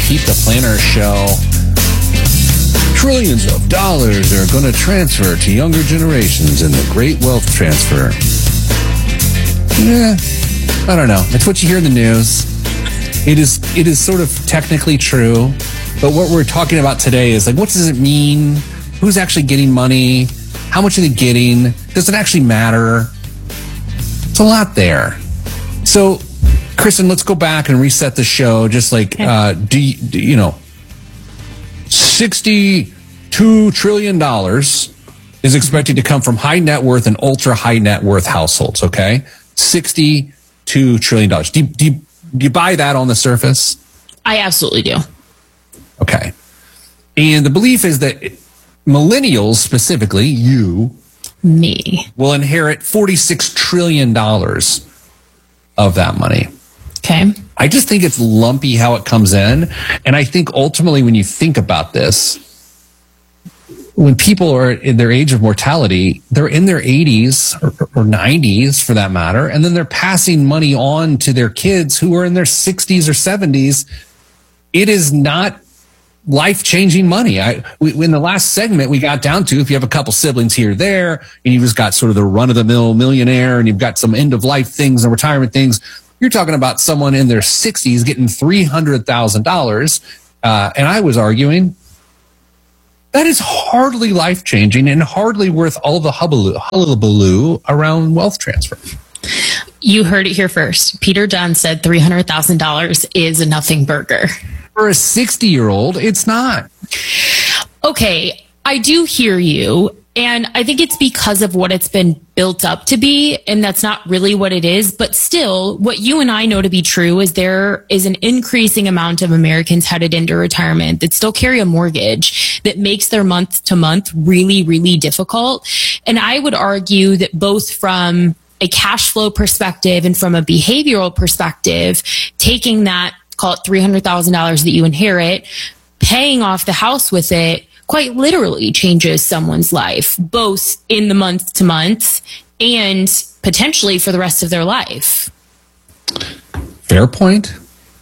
Pete the Planner show. Trillions of dollars are going to transfer to younger generations in the great wealth transfer. Yeah, I don't know. It's what you hear in the news. It is sort of technically true, but what we're talking about today is like, what does it mean? Who's actually getting money? How much are they getting? Does it actually matter? It's a lot there. So, Kristen, let's go back and reset the show. Just like, do you know, $62 trillion is expected to come from high net worth and ultra high net worth households. Okay, $62 trillion. Do you buy that on the surface? I absolutely do. Okay, and the belief is that millennials, specifically me, will inherit $46 trillion of that money. Okay. I just think it's lumpy how it comes in. And I think ultimately when you think about this, when people are in their age of mortality, they're in their 80s or 90s for that matter. And then they're passing money on to their kids who are in their 60s or 70s. It is not life-changing money. In the last segment, we got down to if you have a couple siblings here or there, and you've just got sort of the run-of-the-mill millionaire, and you've got some end-of-life things and retirement things, you're talking about someone in their 60s getting $300,000. And I was arguing that is hardly life-changing and hardly worth all the hullabaloo around wealth transfer. You heard it here first. Peter Dunn said $300,000 is a nothing burger. For a 60-year-old, it's not. Okay, I do hear you. And I think it's because of what it's been built up to be. And that's not really what it is. But still, what you and I know to be true is there is an increasing amount of Americans headed into retirement that still carry a mortgage that makes their month to month really, really difficult. And I would argue that both from a cash flow perspective and from a behavioral perspective, taking that, call it $300,000 that you inherit, paying off the house with it, quite literally changes someone's life, both in the month to month and potentially for the rest of their life. Fair point.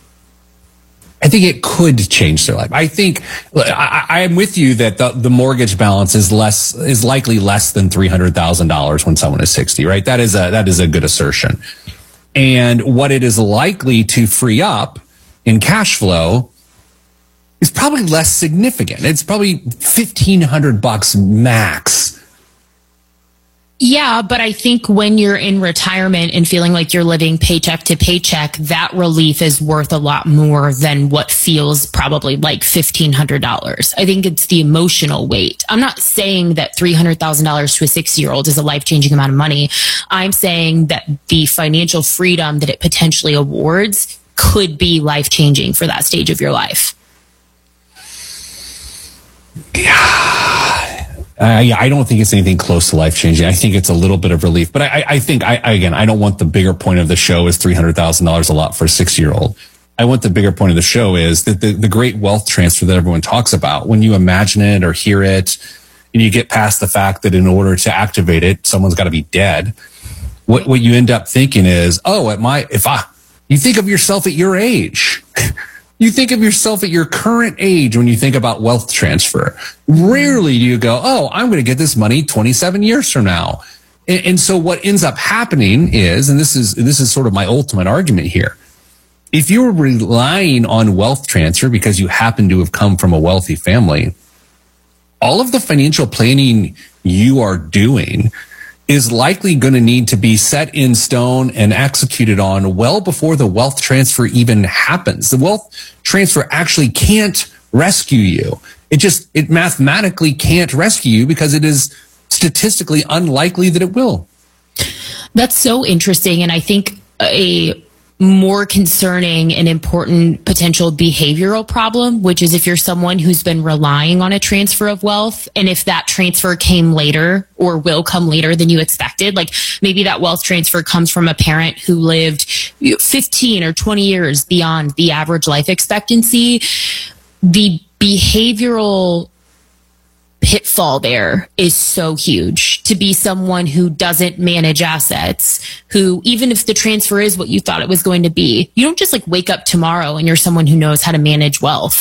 I think it could change their life. I think I'm with you that the mortgage balance is likely less than $300,000 when someone is 60, right? That is a good assertion. And what it is likely to free up in cash flow is probably less significant. It's probably $1,500 max. Yeah, but I think when you're in retirement and feeling like you're living paycheck to paycheck, that relief is worth a lot more than what feels probably like $1,500. I think it's the emotional weight. I'm not saying that $300,000 to a 60-year-old is a life-changing amount of money. I'm saying that the financial freedom that it potentially awards could be life-changing for that stage of your life. I don't think it's anything close to life-changing. I think it's a little bit of relief. But I think, I don't want the bigger point of the show is $300,000 a lot for a 6-year-old. I want the bigger point of the show is that the great wealth transfer that everyone talks about, when you imagine it or hear it, and you get past the fact that in order to activate it, someone's got to be dead. What you end up thinking is, you think of yourself at your age. You think of yourself at your current age when you think about wealth transfer. Rarely do you go, I'm going to get this money 27 years from now. And so what ends up happening is, and this is sort of my ultimate argument here, if you're relying on wealth transfer because you happen to have come from a wealthy family, all of the financial planning you are doing is likely going to need to be set in stone and executed on well before the wealth transfer even happens. The wealth transfer actually can't rescue you. It mathematically can't rescue you because it is statistically unlikely that it will. That's so interesting. And I think a more concerning and important potential behavioral problem, which is if you're someone who's been relying on a transfer of wealth, and if that transfer came later or will come later than you expected, like maybe that wealth transfer comes from a parent who lived 15 or 20 years beyond the average life expectancy, the behavioral pitfall there is so huge, to be someone who doesn't manage assets, who, even if the transfer is what you thought it was going to be, you don't just like wake up tomorrow and you're someone who knows how to manage wealth.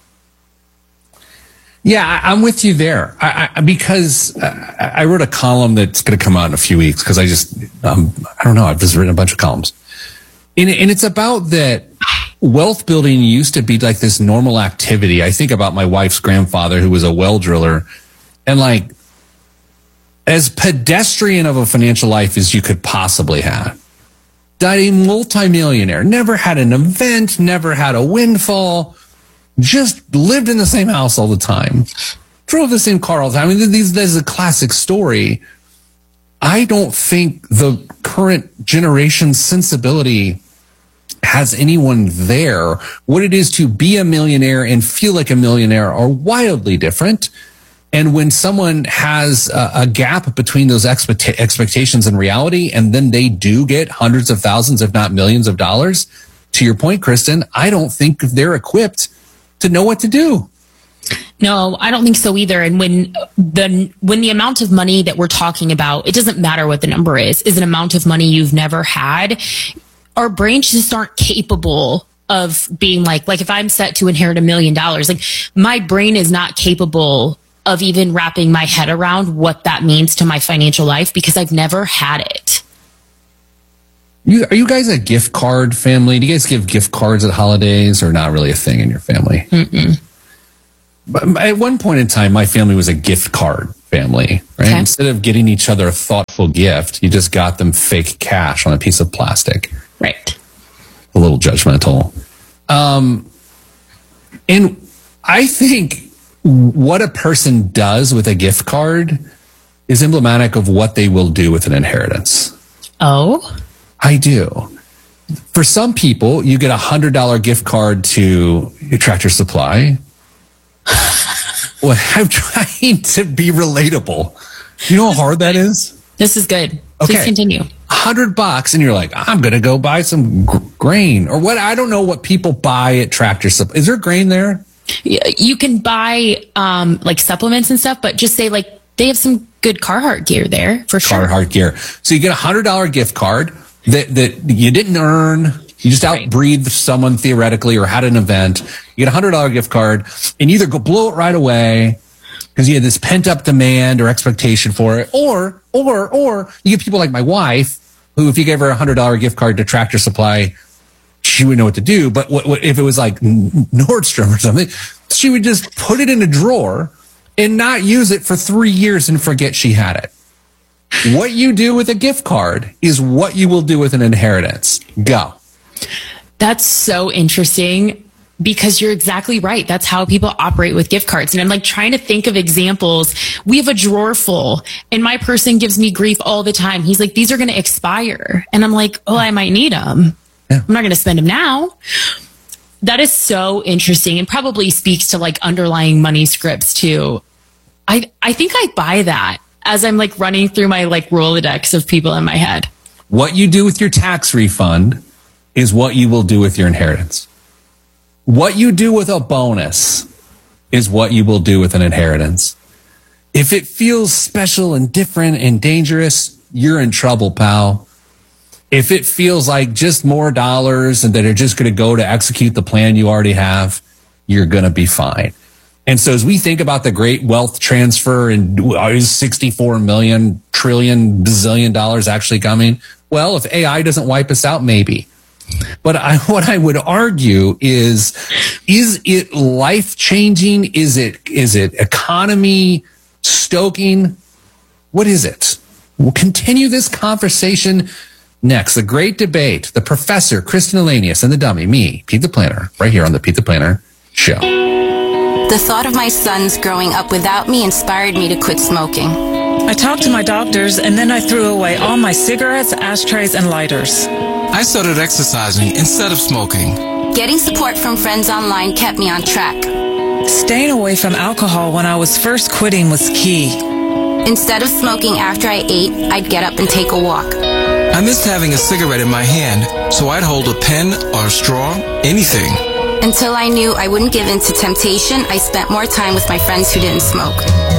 Yeah, I'm with you there. Because I wrote a column that's going to come out in a few weeks because I don't know, I've just written a bunch of columns. And it's about that wealth building used to be like this normal activity. I think about my wife's grandfather, who was a well driller, and like as pedestrian of a financial life as you could possibly have. Died a multimillionaire, never had an event, never had a windfall, just lived in the same house all the time, drove the same car all the time. I mean, this is a classic story. I don't think the current generation's sensibility has anyone there. What it is to be a millionaire and feel like a millionaire are wildly different. And when someone has a gap between those expectations and reality, and then they do get hundreds of thousands, if not millions of dollars, to your point, Kristen, I don't think they're equipped to know what to do. No, I don't think so either. And when the amount of money that we're talking about, it doesn't matter what the number is an amount of money you've never had. Our brains just aren't capable of being like if I'm set to inherit $1 million, like my brain is not capable of even wrapping my head around what that means to my financial life because I've never had it. Are you guys a gift card family? Do you guys give gift cards at holidays, or not really a thing in your family? Mm-mm. But at one point in time, my family was a gift card family, right? Okay. Instead of getting each other a thoughtful gift, you just got them fake cash on a piece of plastic. Right. A little judgmental. And I think what a person does with a gift card is emblematic of what they will do with an inheritance. Oh? I do. For some people, you get a $100 gift card to Tractor Supply. Well, I'm trying to be relatable. You know how hard that is? This is good. Please continue. $100 and you're like, I'm going to go buy some grain or what? I don't know what people buy at Tractor Supply. Is there grain there? You can buy like supplements and stuff, but just say like they have some good Carhartt gear there for sure. Carhartt gear. So you get a $100 gift card that you didn't earn. You just outbreathed someone theoretically or had an event. You get a $100 gift card and you either go blow it right away because you had this pent up demand or expectation for it, or you get people like my wife who, if you gave her a $100 gift card to Tractor Supply, she would know what to do. But what if it was like Nordstrom or something, she would just put it in a drawer and not use it for 3 years and forget she had it. What you do with a gift card is what you will do with an inheritance. Go. That's so interesting because you're exactly right. That's how people operate with gift cards. And I'm like trying to think of examples. We have a drawer full and my person gives me grief all the time. He's like, these are going to expire. And I'm like, oh, I might need them. Yeah. I'm not going to spend them now. That is so interesting and probably speaks to like underlying money scripts too. I think I buy that as I'm like running through my like Rolodex of people in my head. What you do with your tax refund is what you will do with your inheritance. What you do with a bonus is what you will do with an inheritance. If it feels special and different and dangerous, you're in trouble, pal. If it feels like just more dollars and that are just going to go to execute the plan you already have, you're going to be fine. And so as we think about the great wealth transfer and is 64 million trillion bazillion dollars actually coming? Well, if AI doesn't wipe us out, maybe. But what I would argue is it life-changing? Is it economy stoking? What is it? We'll continue this conversation next. The great debate, the professor, Kristen Elanius, and the dummy, me, Pete the Planner, right here on the Pete the Planner Show. The thought of my sons growing up without me inspired me to quit smoking. I talked to my doctors, and then I threw away all my cigarettes, ashtrays, and lighters. I started exercising instead of smoking. Getting support from friends online kept me on track. Staying away from alcohol when I was first quitting was key. Instead of smoking after I ate, I'd get up and take a walk. I missed having a cigarette in my hand, so I'd hold a pen or a straw, anything. Until I knew I wouldn't give in to temptation, I spent more time with my friends who didn't smoke.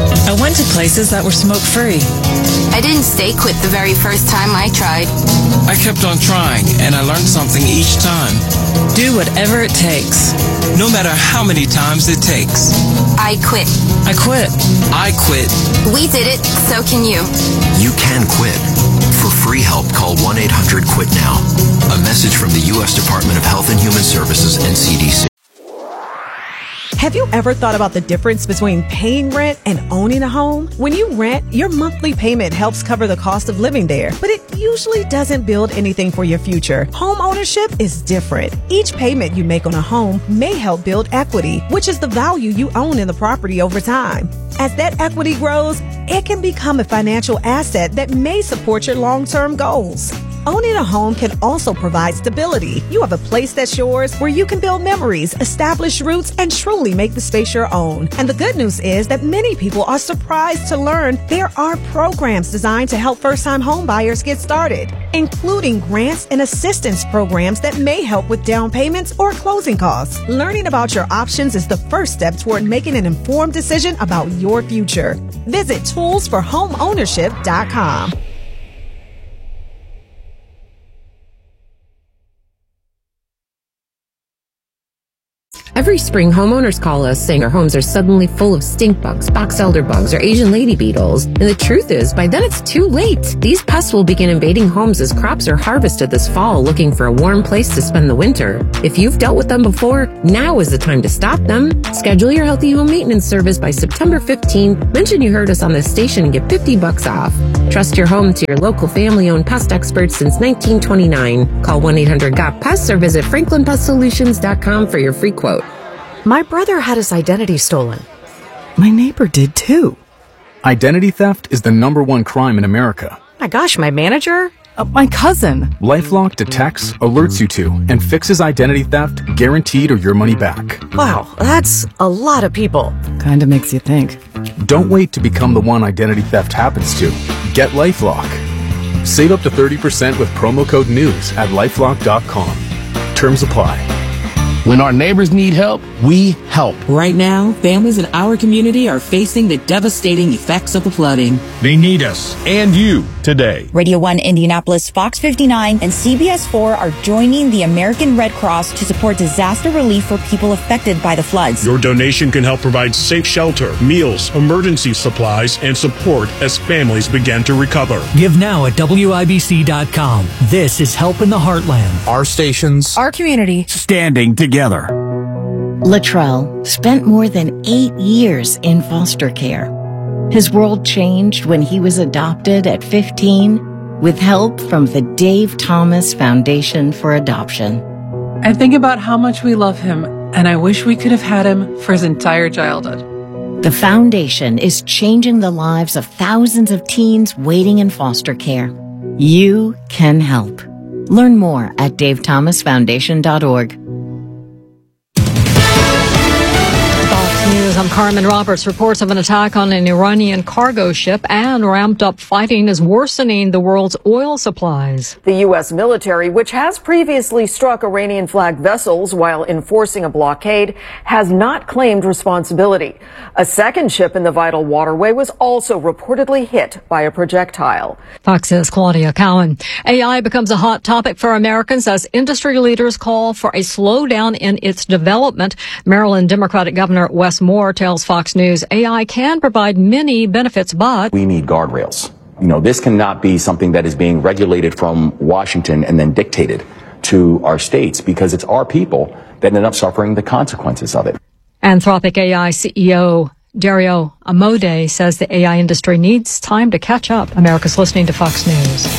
I went to places that were smoke-free. I didn't stay quit the very first time I tried. I kept on trying, and I learned something each time. Do whatever it takes. No matter how many times it takes. I quit. I quit. I quit. We did it, so can you. You can quit. For free help, call 1-800-QUIT-NOW. A message from the U.S. Department of Health and Human Services and CDC. Have you ever thought about the difference between paying rent and owning a home? When you rent, your monthly payment helps cover the cost of living there, but it usually doesn't build anything for your future. Home ownership is different. Each payment you make on a home may help build equity, which is the value you own in the property over time. As that equity grows, it can become a financial asset that may support your long-term goals. Owning a home can also provide stability. You have a place that's yours where you can build memories, establish roots, and truly make the space your own. And the good news is that many people are surprised to learn there are programs designed to help first-time home buyers get started, including grants and assistance programs that may help with down payments or closing costs. Learning about your options is the first step toward making an informed decision about your future. Visit toolsforhomeownership.com. Every spring, homeowners call us saying our homes are suddenly full of stink bugs, box elder bugs, or Asian lady beetles. And the truth is, by then it's too late. These pests will begin invading homes as crops are harvested this fall, looking for a warm place to spend the winter. If you've dealt with them before, now is the time to stop them. Schedule your Healthy Home Maintenance service by September 15th. Mention you heard us on this station and get $50 off. Trust your home to your local family-owned pest experts since 1929. Call 1-800-GOT-PESTS or visit franklinpestsolutions.com for your free quote. My brother had his identity stolen. My neighbor did too. Identity theft is the #1 crime in America. My gosh, my manager? My cousin. LifeLock detects, alerts you to, and fixes identity theft, guaranteed or your money back. Wow, that's a lot of people. Kinda makes you think. Don't wait to become the one identity theft happens to. Get LifeLock. Save up to 30% with promo code NEWS at LifeLock.com. Terms apply. When our neighbors need help, we help. Right now, families in our community are facing the devastating effects of the flooding. They need us and you today. Radio 1 Indianapolis, Fox 59, and CBS 4 are joining the American Red Cross to support disaster relief for people affected by the floods. Your donation can help provide safe shelter, meals, emergency supplies, and support as families begin to recover. Give now at WIBC.com. This is Help in the Heartland. Our stations, our community, standing together. Latrell spent more than 8 years in foster care. His world changed when he was adopted at 15 with help from the Dave Thomas Foundation for Adoption. I think about how much we love him, and I wish we could have had him for his entire childhood. The foundation is changing the lives of thousands of teens waiting in foster care. You can help. Learn more at davethomasfoundation.org. News. I'm Carmen Roberts. Reports of an attack on an Iranian cargo ship and ramped up fighting is worsening the world's oil supplies. The U.S. military, which has previously struck Iranian-flagged vessels while enforcing a blockade, has not claimed responsibility. A second ship in the vital waterway was also reportedly hit by a projectile. Fox's Claudia Cowan. AI becomes a hot topic for Americans as industry leaders call for a slowdown in its development. Maryland Democratic Governor Wes Moore tells Fox News AI can provide many benefits, but we need guardrails. You know, this cannot be something that is being regulated from Washington and then dictated to our states, because it's our people that end up suffering the consequences of it. Anthropic AI CEO Dario Amodei says the AI industry needs time to catch up. America's listening to Fox News.